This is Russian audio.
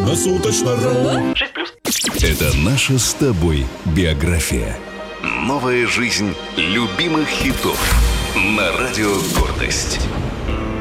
Круглосуточно-ру. 6+. Это наша с тобой биография. Новая жизнь любимых хитов на радио «Гордость».